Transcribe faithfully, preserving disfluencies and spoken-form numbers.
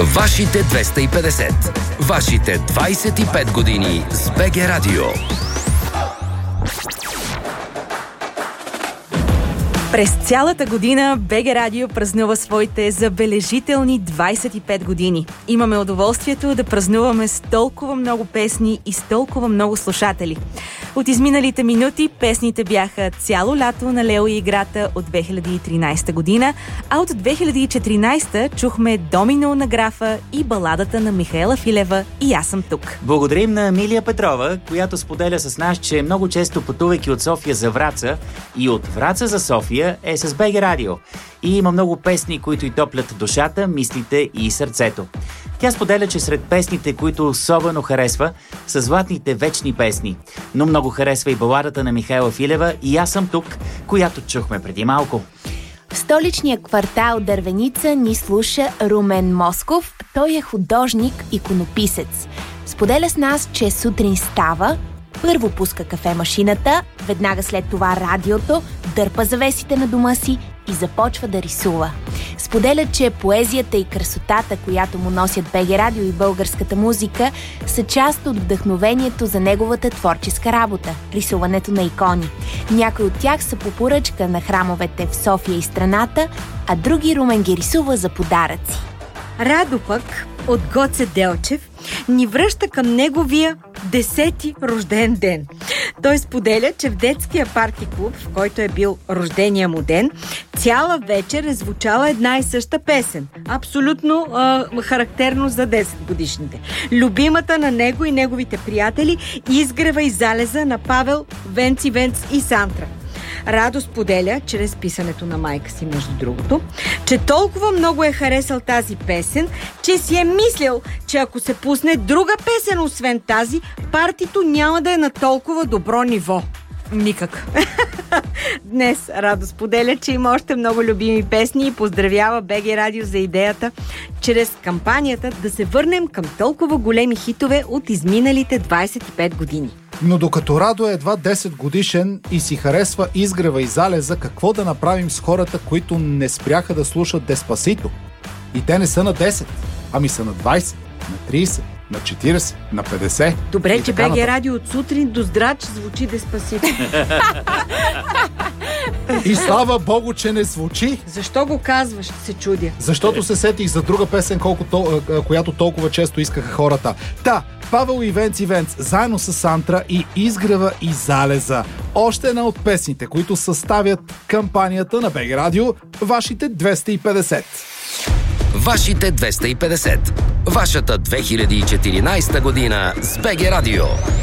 Вашите двеста и петдесет. Вашите двайсет и пет години с БГ Радио. През цялата година БГ Радио празнува своите забележителни двайсет и пет години. Имаме удоволствието да празнуваме с толкова много песни и с толкова много слушатели. От изминалите минути песните бяха "Цяло лято" на Лео и играта от две хиляди и тринайсета година, а от две хиляди и четиринайсета чухме "Домино" на Графа и баладата на Михаела Филева "И аз съм тук". Благодарим на Емилия Петрова, която споделя с нас, че много често пътувайки от София за Враца и от Враца за София е с БГ Радио и има много песни, които й топлят душата, мислите и сърцето. Тя споделя, че сред песните, които особено харесва, са златните вечни песни, но много харесва и баладата на Михаела Филева "И аз съм тук", която чухме преди малко. В столичния квартал Дървеница ни слуша Румен Москов. Той е художник, иконописец. Споделя с нас, че сутрин става, първо пуска кафемашината, веднага след това радиото, дърпа завесите на дома си и започва да рисува. Споделя, че поезията и красотата, която му носят БГ Радио и българската музика, са част от вдъхновението за неговата творческа работа – рисуването на икони. Някои от тях са по поръчка на храмовете в София и страната, а други Румен ги рисува за подаръци. Радо пък от Гоце Делчев ни връща към неговия десети рожден ден. Той споделя, че в детския парти клуб, в който е бил рождения му ден, цяла вечер е звучала една и съща песен. Абсолютно а, характерно за десет годишните. Любимата на него и неговите приятели "Изгрева и залеза" на Павел, Венци Венц и Сантра. Радо споделя, чрез писането на майка си, между другото, че толкова много е харесал тази песен, че си е мислил, че ако се пусне друга песен освен тази, партито няма да е на толкова добро ниво. Никак. Днес Радо споделя, че има още много любими песни и поздравява БГ Радио за идеята чрез кампанията да се върнем към толкова големи хитове от изминалите двайсет и пет години. Но докато Радо е едва десет годишен и си харесва "Изгрева и залеза", какво да направим с хората, които не спряха да слушат Деспасито? И те не са на десет, ами са на двайсет, на трийсет, на четирийсет, на петдесет. Добре, че така БГ нататък. Радио от сутрин до здрач звучи Деспасито. И слава Богу, че не звучи, Защо го казваш, се чудя. защото се сетих за друга песен, колко, която толкова често искаха хората. Та, Павел и Венци Венц, заедно с Сантра и "Изгрева и залеза". Още една от песните, които съставят кампанията на БГ Радио, вашите двеста и петдесет. Вашите двеста и петдесет. Вашата две хиляди и четиринайсета година с БГ Радио.